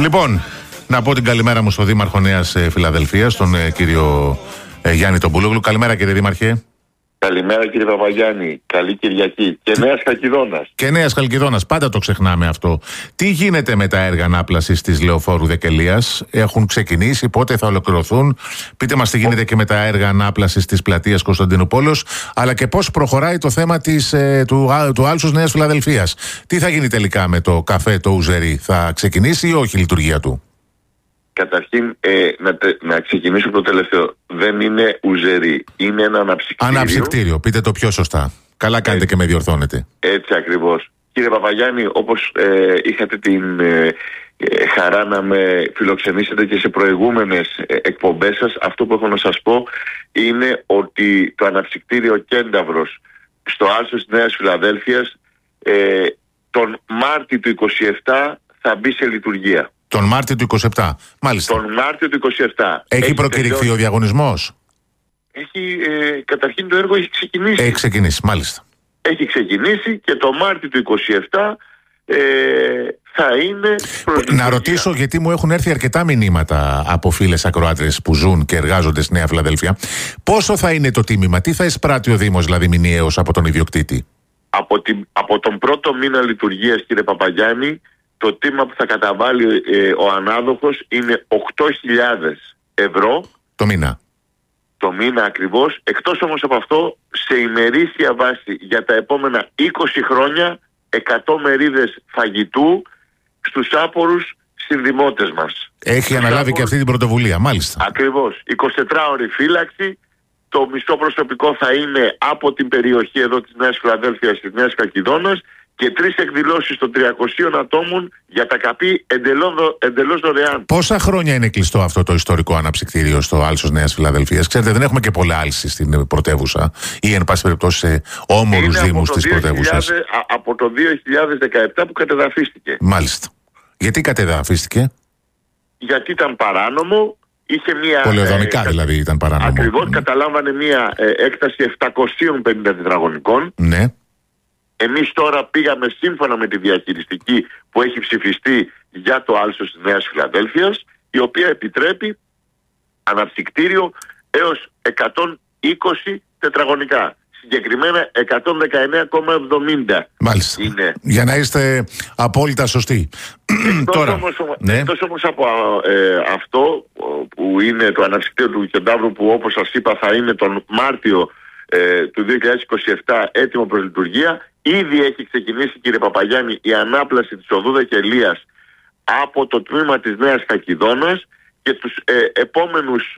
Λοιπόν, να πω την καλημέρα μου στον Δήμαρχο Νέας Φιλαδελφίας, τον κύριο Γιάννη τον Μπούλογλου. Καλημέρα, κύριε Δήμαρχε. Καλημέρα, κύριε Παπαγιάννη. Καλή Κυριακή. Και Νέας Χαλκιδόνας. Και Νέας Χαλκιδόνας. Πάντα το ξεχνάμε αυτό. Τι γίνεται με τα έργα ανάπλασης της Λεωφόρου Δεκελίας? Έχουν ξεκινήσει, πότε θα ολοκληρωθούν? Πείτε μας τι γίνεται και με τα έργα ανάπλασης της πλατείας Κωνσταντίνου Πόλεως, αλλά και πώς προχωράει το θέμα του άλσους Νέας Φιλαδελφίας. Τι θα γίνει τελικά με το καφέ το Ουζερί? Θα ξεκινήσει ή όχι η λειτουργία του? Καταρχήν, να ξεκινήσω το τελευταίο. Δεν είναι Ουζερί, είναι ένα αναψυκτήριο. Αναψυκτήριο, πείτε το πιο σωστά. Καλά κάνετε και με διορθώνετε. Έτσι ακριβώς. Κύριε Παπαγιάννη, όπως είχατε την χαρά να με φιλοξενήσετε και σε προηγούμενες εκπομπές σας, αυτό που έχω να σας πω είναι ότι το αναψυκτήριο Κένταυρος στο άλσος της Νέας Φιλαδέλφειας τον Μάρτιο του 27 θα μπει σε λειτουργία. Τον Μάρτιο του 27, μάλιστα. Τον Μάρτιο του 27. Έχει προκηρυχθεί ο διαγωνισμός? Καταρχήν το έργο έχει ξεκινήσει. Έχει ξεκινήσει, μάλιστα. Έχει ξεκινήσει και το Μάρτιο του 27 θα είναι Να ρωτήσω, γιατί μου έχουν έρθει αρκετά μηνύματα από φίλες ακροάτρες που ζουν και εργάζονται στη Νέα Φιλαδέλφεια. Πόσο θα είναι το τίμημα, τι θα εισπράττει ο Δήμος δηλαδή μηνιαίως από τον ιδιοκτήτη? Από τον πρώτο μήνα λειτουργίας, κύριε Παπαγιάννη, το τίμημα που θα καταβάλει ο ανάδοχος είναι 8.000 ευρώ το μήνα. Το μήνα ακριβώς, εκτός όμως από αυτό, σε ημερήσια βάση για τα επόμενα 20 χρόνια 100 μερίδες φαγητού στους άπορους συνδημότες μας. Έχει αναλάβει και αυτή την πρωτοβουλία, μάλιστα. Ακριβώς. 24ωρη φύλαξη. Το μισό προσωπικό θα είναι από την περιοχή εδώ της Νέας Φιλαδέλφειας, της Νέας Χαλκιδόνας, και 3 εκδηλώσεις των 300 ατόμων για τα καπί εντελώς δωρεάν. Πόσα χρόνια είναι κλειστό αυτό το ιστορικό αναψυκτήριο στο άλσος Νέας Φιλαδελφίας? Ξέρετε, δεν έχουμε και πολλά άλση στην πρωτεύουσα ή εν πάση περιπτώσει σε όμορους δήμους της πρωτεύουσας. Από το 2017 που κατεδαφίστηκε. Μάλιστα. Γιατί κατεδαφίστηκε? Γιατί ήταν παράνομο. Είχε μια, πολεοδομικά δηλαδή ήταν παράνομο. Ακριβώς, καταλάμβανε μια έκταση 750 τετραγωνικών. Ναι. Εμείς τώρα πήγαμε σύμφωνα με τη διαχειριστική που έχει ψηφιστεί για το άλσος της Νέας Φιλαδέλφειας, η οποία επιτρέπει αναψυκτήριο έως 120 τετραγωνικά. Συγκεκριμένα 119,70. Μάλιστα. Είναι. Για να είστε απόλυτα σωστοί. Εκτός όμως από αυτό που είναι το αναψυκτήριο του Κεντάβρου, που όπως σας είπα θα είναι τον Μάρτιο του 2027 έτοιμο προς λειτουργία, ήδη έχει ξεκινήσει, κύριε Παπαγιάννη, η ανάπλαση της οδού Δεκελίας από το τμήμα της Νέας Χαλκιδόνας, και τους επόμενους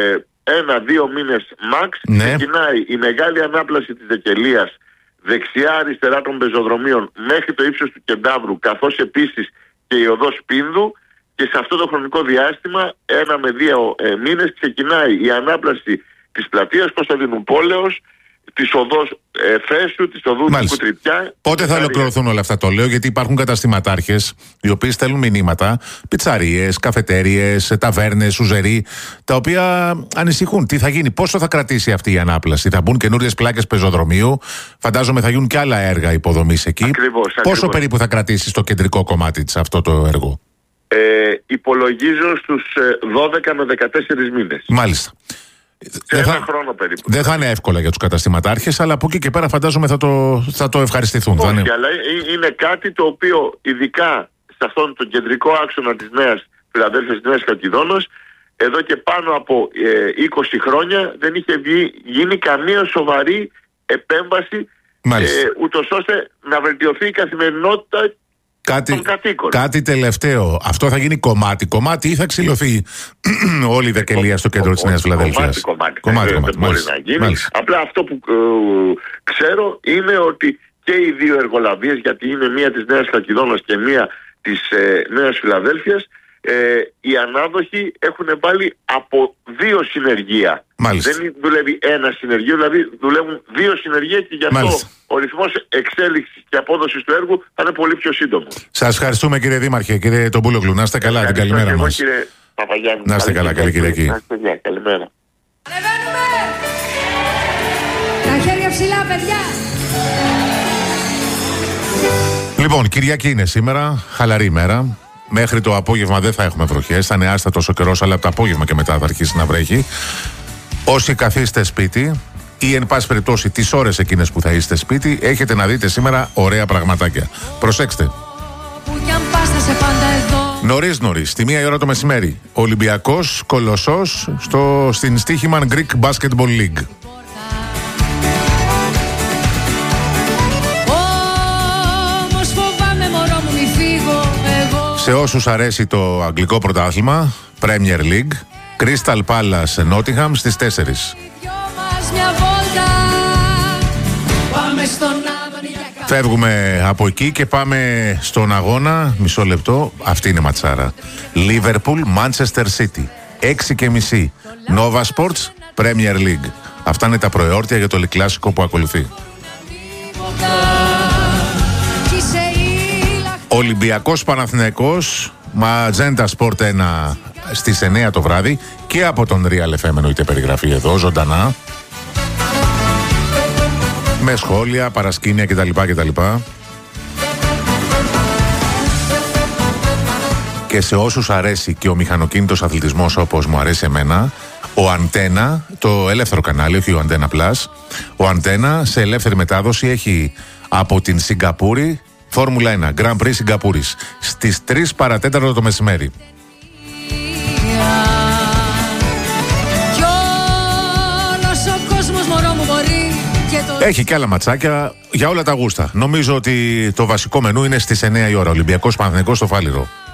1-2 μήνες max ξεκινάει η μεγάλη ανάπλαση της Δεκελίας δεξιά-αριστερά των πεζοδρομίων μέχρι το ύψος του Κεντάβρου, καθώς επίσης και η οδός Πίνδου, και σε αυτό το χρονικό διάστημα 1 με 2 μήνες ξεκινάει η ανάπλαση της πλατείας Κωνσταντίνου Πόλεως, της οδός Φέσου, της οδού Κουτριτιά. Πότε θα ολοκληρωθούν όλα αυτά? Το λέω γιατί υπάρχουν καταστηματάρχες οι οποίοι στέλνουν μηνύματα, πιτσαρίες, καφετέριες, ταβέρνες, Ουζερί, τα οποία ανησυχούν. Τι θα γίνει, πόσο θα κρατήσει αυτή η ανάπλαση? Θα μπουν καινούριες πλάκες πεζοδρομίου, φαντάζομαι θα γίνουν και άλλα έργα υποδομής εκεί. Ακριβώς. Πόσο περίπου θα κρατήσει στο κεντρικό κομμάτι της αυτό το έργο? Υπολογίζω στους 12 με 14 μήνες. Μάλιστα. Χρόνο περίπου. Δεν θα είναι εύκολα για τους καταστηματάρχες, αλλά από εκεί και πέρα φαντάζομαι θα το ευχαριστηθούν. Όχι, αλλά είναι κάτι το οποίο ειδικά σε αυτόν τον κεντρικό άξονα της Νέας Φιλαδέλφειας, της Νέας Χαλκιδόνας, εδώ και πάνω από 20 χρόνια δεν είχε γίνει καμία σοβαρή επέμβαση, ούτως ώστε να βελτιωθεί η καθημερινότητα. Κάτι τελευταίο. Αυτό θα γίνει κομμάτι ή θα ξυλωθεί όλη η Δεκελία στο κέντρο της Νέας Φιλαδέλφειας? Κομμάτι. Δεν μπορεί να γίνει. Μάλιστα. Απλά αυτό που ξέρω είναι ότι και οι δύο εργολαβίες, γιατί είναι μία της Νέας Χαλκιδόνας και μία της Νέας Φιλαδέλφειας, οι ανάδοχοι έχουν βάλει από 2 συνεργεία. Μάλιστα. Δεν δουλεύει ένα συνεργείο, δηλαδή δουλεύουν 2 συνεργεία, και γι' αυτό ο ρυθμός εξέλιξης και απόδοσης του έργου θα είναι πολύ πιο σύντομο. Σας ευχαριστούμε, κύριε Δήμαρχε, κύριε τον Μπούλογλου. Να είστε καλά, την καλημέρα μας. Κύριε Παπαγιάννη. Να είστε καλά, καλή Κυριακή. Καλημέρα. Ανεβαίνουμε! Τα χέρια ψηλά, παιδιά! Λοιπόν, Κυριακή είναι σήμερα, χαλαρή ημέρα. Μέχρι το απόγευμα δεν θα έχουμε βροχές. Θα είναι άστατος ο καιρός, αλλά από το απόγευμα και μετά θα αρχίσει να βρέχει. Όσοι καθίστε σπίτι ή εν πάση περιπτώσει τις ώρες εκείνες που θα είστε σπίτι, έχετε να δείτε σήμερα ωραία πραγματάκια. Προσέξτε. Νωρίς, τη 1 η ώρα το μεσημέρι, Ολυμπιακός Κολοσσός στην Στίχημαν Greek Basketball League. Σε όσους αρέσει το αγγλικό πρωτάθλημα, Premier League, Crystal Palace Nottingham στις 4. Φεύγουμε από εκεί και πάμε στον αγώνα. Μισό λεπτό, αυτή είναι ματσάρα. Liverpool Manchester City 6:30. Nova Sports Premier League. Αυτά είναι τα προεόρτια για το κλασικό που ακολουθεί. Ολυμπιακός Παναθηναϊκός, Magenta Sport 1 στις 9 το βράδυ, και από τον Real FM εννοείται περιγραφή εδώ, ζωντανά, με σχόλια, παρασκήνια κτλ. Και σε όσους αρέσει και ο μηχανοκίνητος αθλητισμός όπως μου αρέσει εμένα, ο Αντένα, το ελεύθερο κανάλι, όχι ο Αντένα Plus, ο Αντένα σε ελεύθερη μετάδοση έχει από την Σιγκαπούρη Φόρμουλα 1, Grand Prix Σιγκαπούρης, στις 3 παρατέταρτο το μεσημέρι. Έχει και άλλα ματσάκια για όλα τα γούστα. Νομίζω ότι το βασικό μενού είναι στις 9 η ώρα. Ολυμπιακός Παναθηναϊκός στο Φάληρο.